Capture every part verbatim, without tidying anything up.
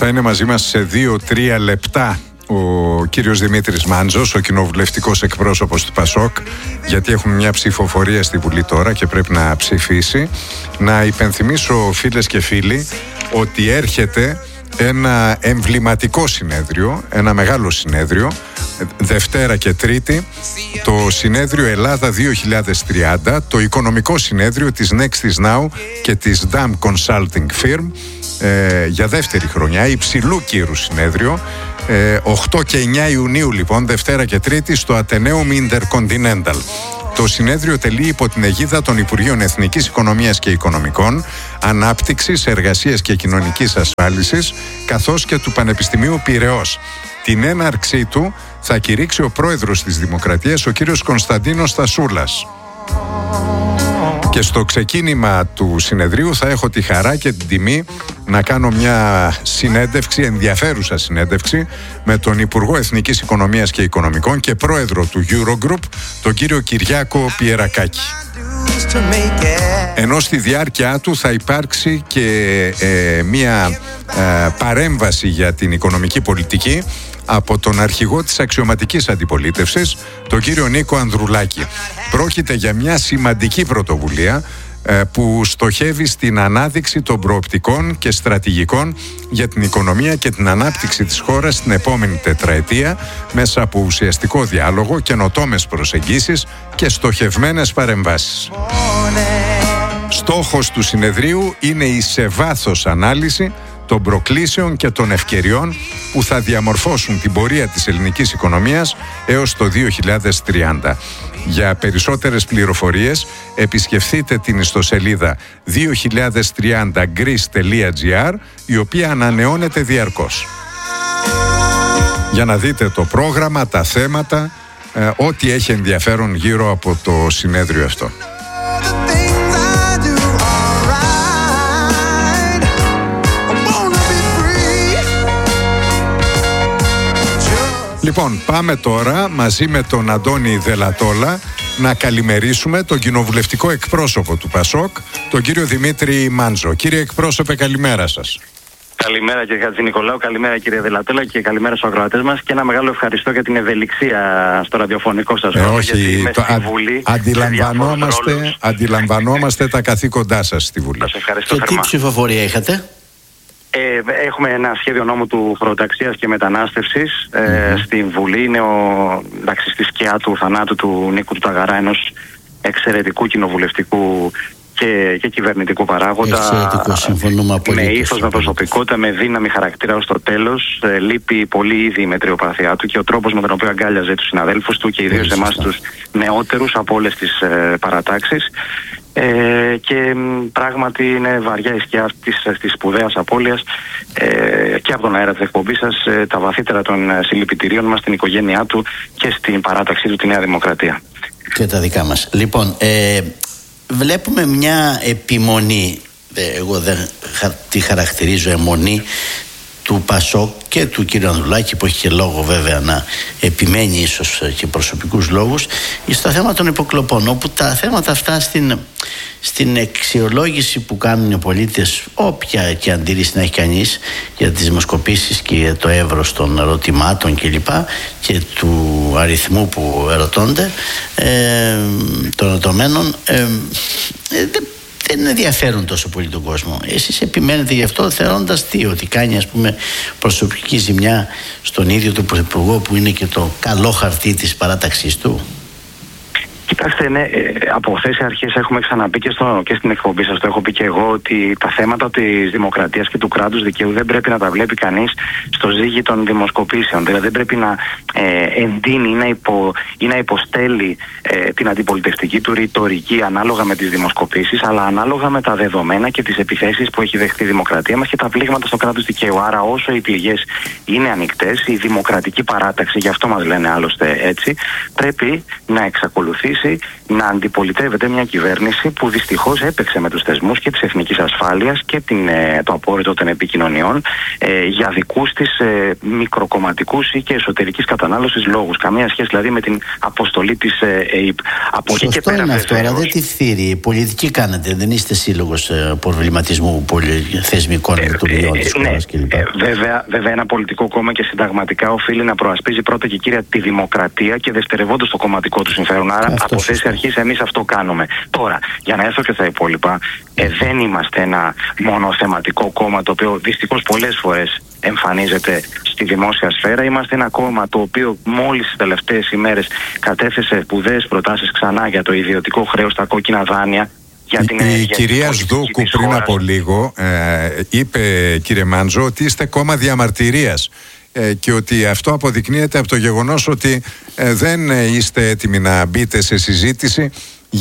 Θα είναι μαζί μας σε δύο τρία λεπτά ο κύριος Δημήτρης Μάντζος, ο κοινοβουλευτικός εκπρόσωπος του Πασόκ, γιατί έχουμε μια ψηφοφορία στη Βουλή τώρα και πρέπει να ψηφίσει. Να υπενθυμίσω, φίλες και φίλοι, ότι έρχεται ένα εμβληματικό συνέδριο, ένα μεγάλο συνέδριο, Δευτέρα και Τρίτη, το συνέδριο Ελλάδα δύο χιλιάδες τριάντα, το οικονομικό συνέδριο της Nextis Now και της Dam Consulting Firm, ε, για δεύτερη χρονιά, υψηλού κύρου συνέδριο, ε, οκτώ και εννιά Ιουνίου λοιπόν, Δευτέρα και Τρίτη, στο Ατενέουμ Intercontinental. Το συνέδριο τελεί υπό την αιγίδα των Υπουργείων Εθνικής Οικονομίας και Οικονομικών, Ανάπτυξης, Εργασίας και Κοινωνικής Ασφάλισης, καθώς και του Πανεπιστημίου Πειραιώς. Την έναρξή του θα κηρύξει ο πρόεδρος της Δημοκρατίας, ο κύριος Κωνσταντίνος Θασούλας. Και στο ξεκίνημα του συνεδρίου θα έχω τη χαρά και την τιμή να κάνω μια συνέντευξη, ενδιαφέρουσα συνέντευξη, με τον Υπουργό Εθνικής Οικονομίας και Οικονομικών και πρόεδρο του Eurogroup, τον κύριο Κυριάκο Πιερακάκη. Ενώ στη διάρκεια του θα υπάρξει και ε, μια ε, παρέμβαση για την οικονομική πολιτική από τον αρχηγό της αξιωματικής αντιπολίτευσης, τον κύριο Νίκο Ανδρουλάκη. Πρόκειται για μια σημαντική πρωτοβουλία ε, που στοχεύει στην ανάδειξη των προοπτικών και στρατηγικών για την οικονομία και την ανάπτυξη της χώρας στην επόμενη τετραετία, μέσα από ουσιαστικό διάλογο, καινοτόμες προσεγγίσεις και στοχευμένες παρεμβάσεις. Στόχος του συνεδρίου είναι η σε βάθος ανάλυση των προκλήσεων και των ευκαιριών που θα διαμορφώσουν την πορεία της ελληνικής οικονομίας έως το δύο χιλιάδες τριάντα. Για περισσότερες πληροφορίες επισκεφθείτε την ιστοσελίδα δύο χιλιάδες τριάντα greece τελεία gr, η οποία ανανεώνεται διαρκώς. Για να δείτε το πρόγραμμα, τα θέματα, ε, ό,τι έχει ενδιαφέρον γύρω από το συνέδριο αυτό. Λοιπόν, πάμε τώρα μαζί με τον Αντώνη Δελατόλα να καλημερίσουμε τον κοινοβουλευτικό εκπρόσωπο του Πασόκ, τον κύριο Δημήτρη Μάντζο. Κύριε εκπρόσωπε, καλημέρα σας. Καλημέρα κύριε Χατζηνικολάου, καλημέρα κύριε Δελατόλα και καλημέρα στους ακροατές μας, και ένα μεγάλο ευχαριστώ για την ευελιξία στο ραδιοφωνικό σας ρόλο. Ε, όχι, το, α, Βουλή, αντιλαμβανόμαστε, αντιλαμβανόμαστε τα καθήκοντά σας στη Βουλή. Σας ευχαριστώ. Και τι ψηφοφορία είχατε? Ε, έχουμε ένα σχέδιο νόμου του Χωροταξίας και Μετανάστευσης ε, mm-hmm. στη Βουλή. Είναι ο, εντάξει, στη σκιά του θανάτου του Νίκου του Ταγαρά, ενός εξαιρετικού κοινοβουλευτικού και, και κυβερνητικού παράγοντα. Εξαιρετικό, συμφωνούμε απολύτως. Με ήθος, με προσωπικότητα, με δύναμη χαρακτήρα ως το τέλος. Ε, λείπει πολύ ήδη η μετριοπαθιά του και ο τρόπος με τον οποίο αγκάλιαζε τους συναδέλφους του και ιδίως εμάς τους νεότερους από όλες τις ε, παρατάξεις. Ε, και πράγματι είναι βαριά η σκιά αυτής της σπουδαίας απώλειας, ε, και από τον αέρα της εκπομπής σας, ε, τα βαθύτερα των συλληπιτηρίων μας στην οικογένειά του και στην παράταξή του, τη Νέα Δημοκρατία. Και τα δικά μας. Λοιπόν, ε, βλέπουμε μια επιμονή, εγώ δεν τη χαρακτηρίζω αιμονή, του Πασόκ και του κ. Ανδρουλάκη, που έχει και λόγο βέβαια να επιμένει, ίσως και προσωπικούς λόγους, στο θέμα των υποκλοπών, όπου τα θέματα αυτά στην, στην αξιολόγηση που κάνουν οι πολίτες, όποια και αντίρρηση να έχει κανείς για τις δημοσκοπήσεις και το εύρος των ερωτημάτων κλπ. Και του αριθμού που ερωτώνται, ε, των ερωτωμένων, ε, ε, δεν ενδιαφέρουν τόσο πολύ τον κόσμο. Εσείς επιμένετε γι' αυτό, θεωρώντας τι, ότι κάνει, ας πούμε, προσωπική ζημιά στον ίδιο τον Πρωθυπουργό, που είναι και το καλό χαρτί της παράταξής του? Κοιτάξτε, ναι, από θέση αρχής έχουμε ξαναπεί και, στο, και στην εκπομπή σας, το έχω πει και εγώ, ότι τα θέματα της δημοκρατίας και του κράτους δικαίου δεν πρέπει να τα βλέπει κανείς στο ζύγι των δημοσκοπήσεων. Δηλαδή δεν πρέπει να ε, εντείνει ή να, υπο, ή να υποστέλει ε, την αντιπολιτευτική του ρητορική ανάλογα με τις δημοσκοπήσεις, αλλά ανάλογα με τα δεδομένα και τις επιθέσεις που έχει δεχτεί η δημοκρατία μας και τα πλήγματα στο κράτος δικαίου. Άρα, όσο οι πληγές είναι ανοιχτές, η δημοκρατική παράταξη, γι' αυτό μας λένε άλλωστε έτσι, πρέπει να εξακολουθήσει αποφασίσει να αντιπολιτεύεται μια κυβέρνηση που δυστυχώς έπαιξε με τους θεσμούς και της εθνικής ασφάλειας και την, ε, το απόρριτο των επικοινωνιών ε, για δικούς της ε, μικροκομματικούς ή και εσωτερικής κατανάλωσης λόγους. Καμία σχέση δηλαδή με την αποστολή της ε, ΕΕΠ. Από Σωστό και πέρα, είναι αυτό, αλλά δεν τη θύρει. Πολιτική κάνετε, δεν είστε σύλλογος ε, προβληματισμού θεσμικών ε, λειτουργιών της ναι, χώρας κλπ. Ε, βέβαια, βέβαια, ένα πολιτικό κόμμα και συνταγματικά οφείλει να προασπίζει πρώτα και κύρια τη δημοκρατία και δευτερευόντως το κομματικό του συμφέρον. Άρα, αυτό από θέση αρχής, εμείς αυτό κάνουμε. Τώρα, για να έρθω και στα υπόλοιπα, ε, δεν είμαστε ένα μονοθεματικό κόμμα το οποίο δυστυχώς πολλές φορές εμφανίζεται στη δημόσια σφαίρα. Είμαστε ένα κόμμα το οποίο μόλις τις τελευταίες ημέρες κατέθεσε σπουδαίες προτάσεις ξανά για το ιδιωτικό χρέος, τα κόκκινα δάνεια. Για την, η για κυρία την Σδούκου πριν χώρας. από λίγο ε, είπε, κύριε Μάντζο, ότι είστε κόμμα διαμαρτυρίας ε, και ότι αυτό αποδεικνύεται από το γεγονός ότι ε, δεν είστε έτοιμοι να μπείτε σε συζήτηση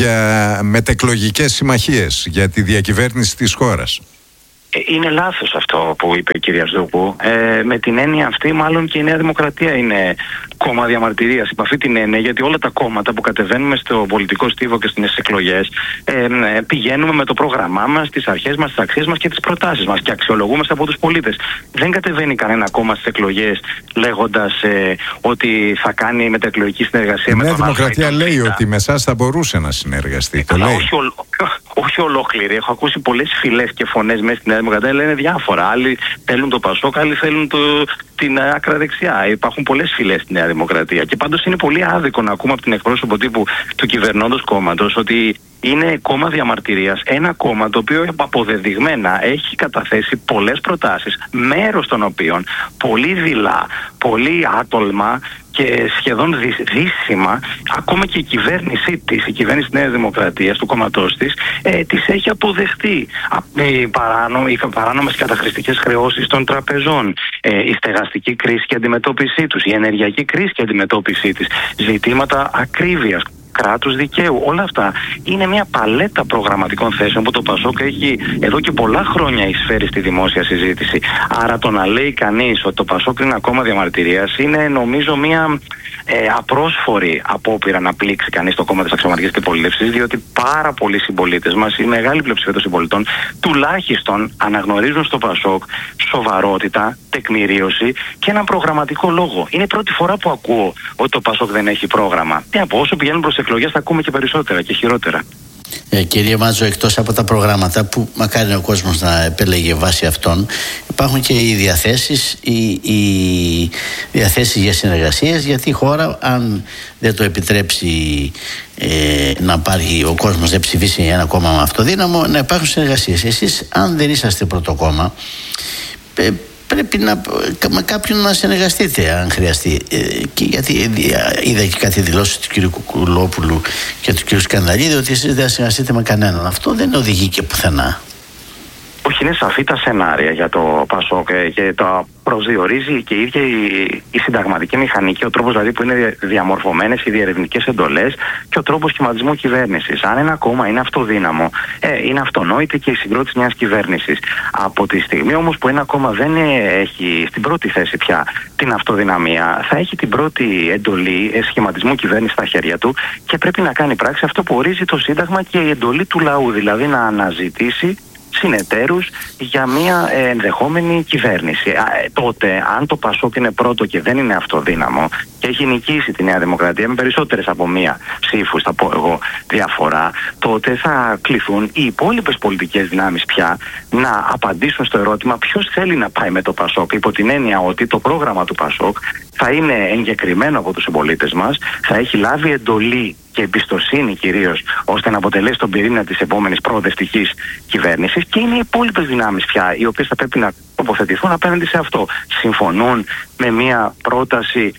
για μετεκλογικές συμμαχίες για τη διακυβέρνηση της χώρας. Είναι λάθος αυτό που είπε η κυρία Σδούκου. Ε, με την έννοια αυτή, μάλλον και η Νέα Δημοκρατία είναι κόμμα διαμαρτυρίας. Υπ' αυτή την έννοια, γιατί όλα τα κόμματα που κατεβαίνουμε στο πολιτικό στίβο και στις εκλογές ε, ε, πηγαίνουμε με το πρόγραμμά μας, τις αρχές μας, τις αξίες μας και τις προτάσεις μας και αξιολογούμαστε από τους πολίτες. Δεν κατεβαίνει κανένα κόμμα στις εκλογές λέγοντας ε, ότι θα κάνει μεταεκλογική συνεργασία η με Νέα τον Δημοκρατία Α, λέει τον ότι με εσάς θα μπορούσε να συνεργαστεί. Το αλλά λέει. όχι, ολ... όχι ολόκληρη. Έχω ακούσει πολλές φυλές και φωνές μέσα στη Νέα Δημοκρατία, λένε διάφορα. Άλλοι θέλουν το Πασόκ, άλλοι θέλουν το... την άκρα δεξιά. Υπάρχουν πολλές φυλές στη Νέα Δημοκρατία. Και πάντως είναι πολύ άδικο να ακούμε από την εκπρόσωπο τύπου του κυβερνώντος κόμματος ότι είναι κόμμα διαμαρτυρίας. Ένα κόμμα το οποίο αποδεδειγμένα έχει καταθέσει πολλές προτάσεις, μέρος των οποίων πολύ δειλά, πολύ άτολμα και σχεδόν δύσιμα, ακόμα και η κυβέρνησή της, η κυβέρνηση της Νέας Δημοκρατίας, του κόμματός της, ε, τις έχει αποδεχτεί. Οι, παράνο, οι παράνομες καταχρηστικές χρεώσεις των τραπεζών, ε, η στεγαστική κρίση και αντιμετώπιση τους, η ενεργειακή κρίση και αντιμετώπιση της, ζητήματα ακρίβειας, κράτους δικαίου. Όλα αυτά είναι μια παλέτα προγραμματικών θέσεων που το Πασόκ έχει εδώ και πολλά χρόνια εισφέρει στη δημόσια συζήτηση. Άρα το να λέει κανείς ότι το Πασόκ είναι ακόμα διαμαρτυρίας είναι νομίζω μια ε, απρόσφορη απόπειρα να πλήξει κανείς το κόμμα της αξιωματικής αντιπολίτευσης, διότι πάρα πολλοί συμπολίτες μας, η μεγάλη πλειοψηφία των συμπολιτών, τουλάχιστον αναγνωρίζουν στο Πασόκ σοβαρότητα, τεκμηρίωση και έναν προγραμματικό λόγο. Είναι η πρώτη φορά που ακούω ότι το Πασόκ δεν έχει πρόγραμμα. Τι από όσο πηγαίνουν προς εκλογές θα ακούμε και περισσότερα και χειρότερα. Ε, κύριε Μάτζο, εκτός από τα προγράμματα που μακάρι ο κόσμος να επέλεγε βάσει αυτών, υπάρχουν και οι διαθέσεις, οι, οι διαθέσεις για συνεργασίες, γιατί η χώρα, αν δεν το επιτρέψει ε, να πάρει ο κόσμος, δεν ψηφίσει ένα κόμμα με αυτοδύναμο, να υπάρχουν συνεργασίες. Εσείς, αν δεν είσαστε πρώτο κόμμα, ε, πρέπει να, με κάποιον να συνεργαστείτε αν χρειαστεί. Ε, και γιατί είδα και κάτι δηλώσεις του κ. Κουκουλόπουλου και του κ. Σκανδαλίδη ότι εσείς δεν συνεργαστείτε με κανέναν. Αυτό δεν οδηγεί και πουθενά. Όχι, είναι σαφή τα σενάρια για το Πασόκ και τα προσδιορίζει και η ίδια η, η συνταγματική μηχανική, ο τρόπος δηλαδή που είναι διαμορφωμένες οι διερευνητικές εντολές και ο τρόπος σχηματισμού κυβέρνησης. Αν ένα κόμμα είναι αυτοδύναμο, ε, είναι αυτονόητη και η συγκρότηση μιας κυβέρνησης. Από τη στιγμή όμως που ένα κόμμα δεν έχει στην πρώτη θέση πια την αυτοδυναμία, θα έχει την πρώτη εντολή ε, σχηματισμού κυβέρνησης στα χέρια του και πρέπει να κάνει πράξη αυτό που ορίζει το Σύνταγμα και η εντολή του λαού, δηλαδή να αναζητήσει συνεταίρους για μια ε, ενδεχόμενη κυβέρνηση. Α, ε, τότε, αν το Πασόκ είναι πρώτο και δεν είναι αυτοδύναμο και έχει νικήσει τη Νέα Δημοκρατία με περισσότερες από μία ψήφους, θα πω εγώ, διαφορά, τότε θα κληθούν οι υπόλοιπες πολιτικές δυνάμεις πια να απαντήσουν στο ερώτημα ποιος θέλει να πάει με το Πασόκ, υπό την έννοια ότι το πρόγραμμα του Πασόκ θα είναι εγκεκριμένο από τους συμπολίτες μας, θα έχει λάβει εντολή και εμπιστοσύνη κυρίως ώστε να αποτελέσει τον πυρήνα της επόμενης προοδευτικής κυβέρνησης και είναι οι υπόλοιπες δυνάμεις πια οι οποίες θα πρέπει να τοποθετηθούν απέναντι σε αυτό. Συμφωνούν με μια πρόταση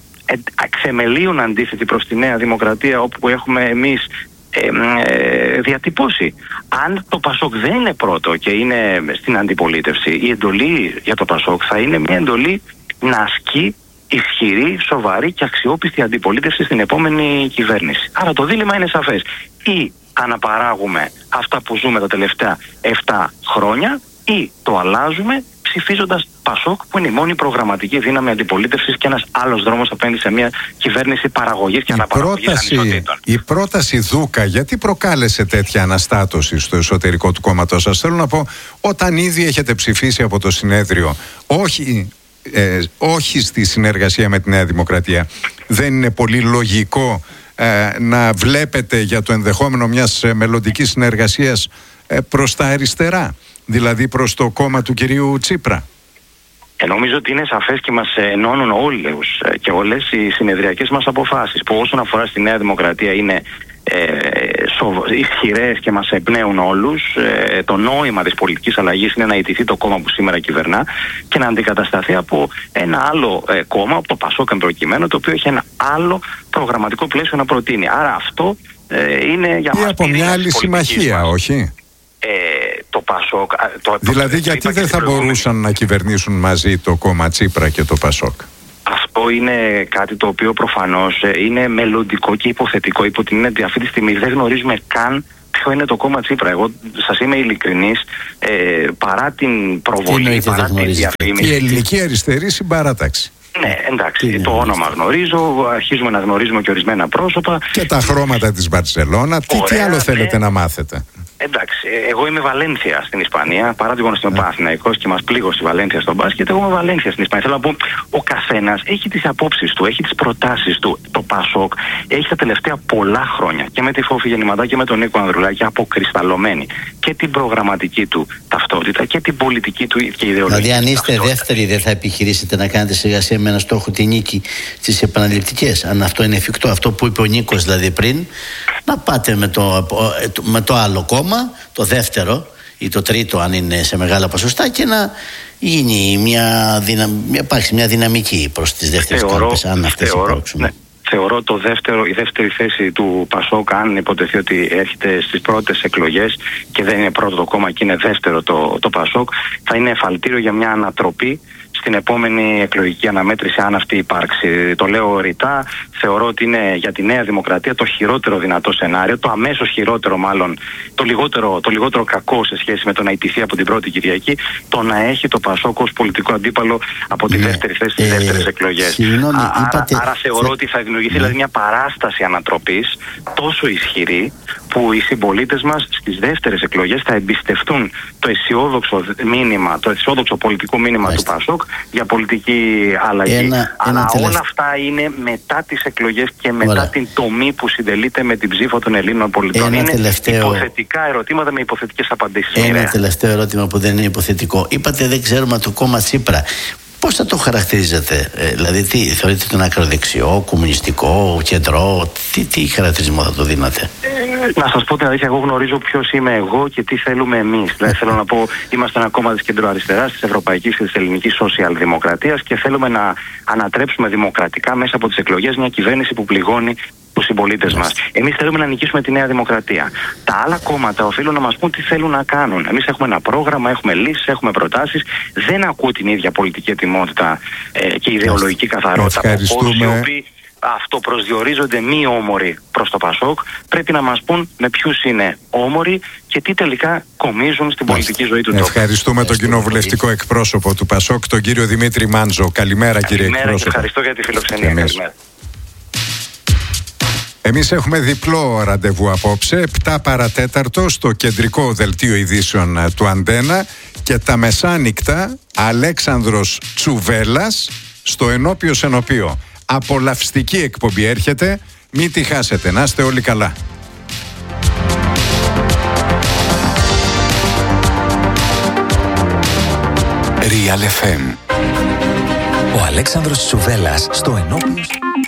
αξεμελίων αντίθετη προς τη Νέα Δημοκρατία όπου έχουμε εμείς ε, ε, διατυπώσει. Αν το Πασόκ δεν είναι πρώτο και είναι στην αντιπολίτευση, η εντολή για το Πασόκ θα είναι μια εντολή να ασκεί ισχυρή, σοβαρή και αξιόπιστη αντιπολίτευση στην επόμενη κυβέρνηση. Άρα το δίλημμα είναι σαφές. Ή αναπαράγουμε αυτά που ζούμε τα τελευταία επτά χρόνια ή το αλλάζουμε ψηφίζοντας Πασόκ, που είναι η μόνη προγραμματική δύναμη αντιπολίτευσης και ένας άλλος δρόμος απέναντι σε μια κυβέρνηση παραγωγής και αναπαραγωγής ανισοτήτων. Η πρόταση Δούκα, γιατί προκάλεσε τέτοια αναστάτωση στο εσωτερικό του κόμματος σας? Θέλω να πω, όταν ήδη έχετε ψηφίσει από το συνέδριο, όχι, ε, όχι στη συνεργασία με τη Νέα Δημοκρατία, δεν είναι πολύ λογικό ε, να βλέπετε για το ενδεχόμενο μιας ε, μελλοντικής συνεργασίας ε, προς τα αριστερά, δηλαδή προς το κόμμα του κυρίου Τσίπρα? Ε, νομίζω ότι είναι σαφές και μας ενώνουν όλους και όλες οι συνεδριακές μας αποφάσεις, που όσον αφορά στη Νέα Δημοκρατία είναι ε, σοβ... ισχυρές και μας εμπνέουν όλους. Ε, το νόημα της πολιτικής αλλαγής είναι να ιτηθεί το κόμμα που σήμερα κυβερνά και να αντικατασταθεί από ένα άλλο ε, κόμμα, από το Πασόκ εν προκειμένου, το οποίο έχει ένα άλλο προγραμματικό πλαίσιο να προτείνει. Άρα αυτό ε, είναι για μας. Ή από μια άλλη συμμαχία, μας. όχι? Ε, το Πασόκ, το, δηλαδή, το, γιατί το δεν θα μπορούσαν να κυβερνήσουν μαζί το κόμμα Τσίπρα και το Πασόκ? Αυτό είναι κάτι το οποίο προφανώς είναι μελλοντικό και υποθετικό, υπό την έννοια ότι αυτή τη στιγμή δεν γνωρίζουμε καν ποιο είναι το κόμμα Τσίπρα. Εγώ σας είμαι ειλικρινής, ε, παρά την προβολή, παρά την διαφήμιση. Η ελληνική αριστερή συμπαράταξη. Ναι, εντάξει, το όνομα γνωρίζω, αρχίζουμε να γνωρίζουμε και ορισμένα πρόσωπα. Και τα χρώματα της Μπαρσελόνα. Τι, τι άλλο θέλετε ναι. να μάθετε? Εντάξει, εγώ είμαι Βαλένθια στην Ισπανία, παρά το γεγονός ότι είμαι Παναθηναϊκός και μας πλήγω στη Βαλένθια στον μπάσκετ. Εγώ είμαι Βαλένθια στην Ισπανία. Θέλω να πω, ο καθένας έχει τις απόψεις του, έχει τις προτάσεις του. Το Πασόκ έχει τα τελευταία πολλά χρόνια και με τη Φόφη Γεννηματά και με τον Νίκο Ανδρουλάκη αποκρισταλωμένη και την προγραμματική του ταυτότητα και την πολιτική του και ιδεολογική. Δηλαδή, αν είστε δεύτεροι, δεν θα επιχειρήσετε να κάνετε συνεργασία με ένα στόχο τη νίκη στις επαναληπτικές? Αν αυτό είναι εφικτό, αυτό που είπε ο Νίκος δηλαδή πριν, να πάτε με το, με το άλλο κόμμα, το δεύτερο ή το τρίτο αν είναι σε μεγάλα ποσοστά, και να γίνει μια, δυνα... υπάρξει μια δυναμική προς τις δεύτερες κάλπες, αν αυτές υπάρξουν. Ναι. Θεωρώ το δεύτερο, η δεύτερη θέση του Πασόκ, αν υποτεθεί ότι έρχεται στις πρώτες εκλογές και δεν είναι πρώτο το κόμμα και είναι δεύτερο το, το Πασόκ, θα είναι εφαλτήριο για μια ανατροπή στην επόμενη εκλογική αναμέτρηση, αν αυτή υπάρξει. Το λέω ρητά, θεωρώ ότι είναι για τη Νέα Δημοκρατία το χειρότερο δυνατό σενάριο, το αμέσως χειρότερο μάλλον, το λιγότερο, το λιγότερο κακό σε σχέση με το να ιτηθεί από την πρώτη Κυριακή, το να έχει το Πασόκ ως πολιτικό αντίπαλο από τη ναι. δεύτερη θέση στις ε, δεύτερες εκλογές. Συγγνώμη, άρα, είπατε... άρα θεωρώ ότι θα δημιουργηθεί ναι. δηλαδή μια παράσταση ανατροπής τόσο ισχυρή, που οι συμπολίτες μας στις δεύτερες εκλογές θα εμπιστευτούν το αισιόδοξο μήνυμα, το αισιόδοξο πολιτικό μήνυμα Μάλιστα. του Πασόκ για πολιτική αλλαγή. Ένα, Αλλά ένα τελευ... όλα αυτά είναι μετά τις εκλογές και μετά Ωραία. την τομή που συντελείται με την ψήφο των Ελλήνων πολιτών. Ένα είναι τελευταίο... υποθετικά ερωτήματα με υποθετικές απαντήσεις. Ένα Μοιραία. τελευταίο ερώτημα που δεν είναι υποθετικό. Είπατε δεν ξέρουμε το κόμμα Τσίπρα. Πώς θα το χαρακτηρίζετε, ε, δηλαδή τι θεωρείτε, τον ακροδεξιό, κομμουνιστικό, κεντρό, τι, τι χαρακτηρισμό θα το δίνατε? Ε, να σας πω την αλήθεια, εγώ γνωρίζω ποιος είμαι εγώ και τι θέλουμε εμείς. Δηλαδή θέλω να πω, είμαστε ένα κόμμα της κεντροαριστεράς, της ευρωπαϊκής και της ελληνικής σοσιαλδημοκρατίας και θέλουμε να ανατρέψουμε δημοκρατικά μέσα από τις εκλογές μια κυβέρνηση που πληγώνει τους συμπολίτες μας. Εμείς θέλουμε να νικήσουμε τη Νέα Δημοκρατία. Τα άλλα κόμματα οφείλουν να μας πούν τι θέλουν να κάνουν. Εμείς έχουμε ένα πρόγραμμα, έχουμε λύσεις, έχουμε προτάσεις. Δεν ακούω την ίδια πολιτική ετοιμότητα ε, και ιδεολογική καθαρότητα από όλους οι οποίοι αυτοπροσδιορίζονται μη όμοροι προς το Πασόκ. Πρέπει να μας πούν με ποιους είναι όμοροι και τι τελικά κομίζουν στην πολιτική ζωή του τόπου. Ευχαριστούμε τον κοινοβουλευτικό εκπρόσωπο του Πασόκ, τον κύριο Δημήτρη Μάντζο. Καλημέρα, κύριε εκπρόσωπο. Ευχαριστώ για τη φιλοξενία. Καλημέρα. Εμείς έχουμε διπλό ραντεβού απόψε, επτά παρατέταρτο στο κεντρικό δελτίο ειδήσεων του Αντένα, και τα μεσάνυχτα Αλέξανδρος Τσουβέλλας στο Ενώπιος Ενωπείο. Απολαυστική εκπομπή έρχεται, μην τη χάσετε, να είστε όλοι καλά. Real εφ εμ. Ο Αλέξανδρος Τσουβέλλας στο Ενώπιος.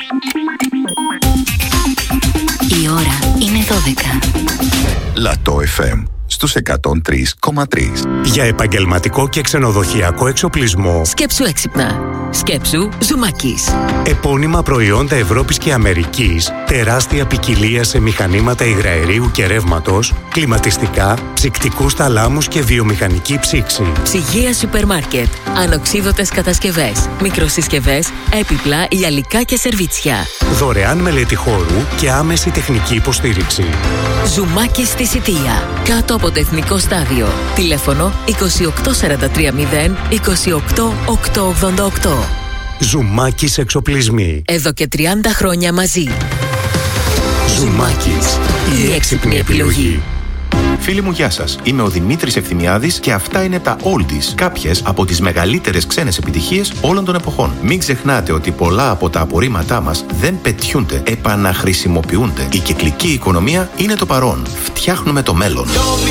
Η ώρα είναι δώδεκα. Λατό εφ εμ στους εκατόν τρία κόμμα τρία. Για επαγγελματικό και ξενοδοχειακό εξοπλισμό σκέψου έξυπνα. Σκέψου Ζουμάκης. Επώνυμα προϊόντα Ευρώπης και Αμερικής, τεράστια ποικιλία σε μηχανήματα υγραερίου και ρεύματος, κλιματιστικά, ψυκτικούς θαλάμους και βιομηχανική ψήξη. Ψυγεία σούπερ μάρκετ, ανοξίδωτες κατασκευές, μικροσυσκευές, έπιπλα, γυαλικά και σερβίτσια. Δωρεάν μελέτη χώρου και άμεση τεχνική υποστήριξη. Ζουμάκης στη Σιτία, κάτω από πρώτο εθνικό στάδιο. Τηλέφωνο είκοσι οκτώ σαράντα τρία μηδέν είκοσι οκτώ οκτακόσια ογδόντα οκτώ. Ζουμάκης Εξοπλισμοί. Εδώ και τριάντα χρόνια μαζί. Ζουμάκης, η έξυπνη επιλογή. Φίλοι μου, γεια σας. Είμαι ο Δημήτρης Ευθυμιάδης και αυτά είναι τα Oldies, κάποιες από τις μεγαλύτερες ξένες επιτυχίες όλων των εποχών. Μην ξεχνάτε ότι πολλά από τα απορρίμματά μας δεν πετιούνται, επαναχρησιμοποιούνται. Η κυκλική οικονομία είναι το παρόν. Φτιάχνουμε το μέλλον.